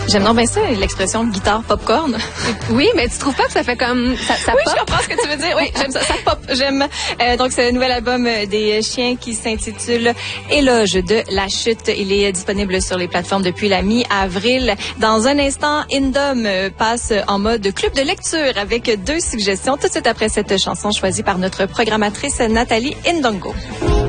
J'aime donc bien ça, l'expression guitare popcorn. Oui, mais tu trouves pas que ça fait comme ça Oui, pop? je comprends ce que tu veux dire. Oui, j'aime ça. Ça pop. J'aime. Donc, ce nouvel album des Chiens qui s'intitule Éloge de la chute. Il est disponible sur les plateformes depuis la mi-avril. Dans un instant, Indom passe en mode club de lecture avec 2 suggestions tout de suite après cette chanson choisie par notre programmatrice Nathalie Ndongo.